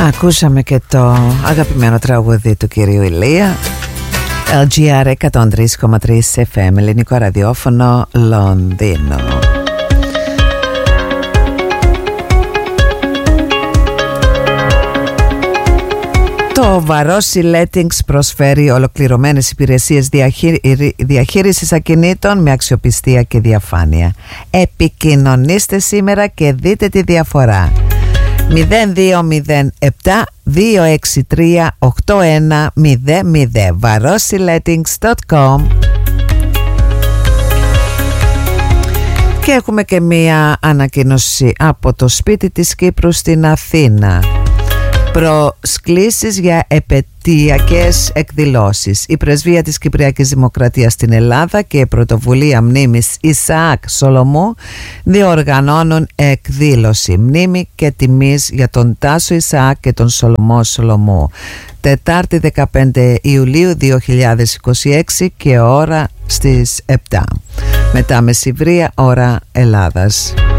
Ακούσαμε και το αγαπημένο τραγούδι του κυρίου Ηλία. LGR 103,3 FM, ελληνικό ραδιόφωνο, Λονδίνο. Το Βαρόσι Lettings προσφέρει ολοκληρωμένες υπηρεσίες διαχείρισης ακινήτων με αξιοπιστία και διαφάνεια. Επικοινωνήστε σήμερα και δείτε τη διαφορά. 0207-263-8100 varosilettings.com. Και έχουμε και μία ανακοίνωση από το σπίτι της Κύπρου στην Αθήνα. Προσκλήσεις για επετειακές εκδηλώσεις. Η Πρεσβεία της Κυπριακής Δημοκρατίας στην Ελλάδα και η Πρωτοβουλία Μνήμης Ισαάκ Σολομού διοργανώνουν εκδήλωση μνήμη και τιμής για τον Τάσο Ισαάκ και τον Σολομό Σολομού. Τετάρτη 15 Ιουλίου 2026 και ώρα στις 7. Μετά μεσημβρία ώρα Ελλάδας.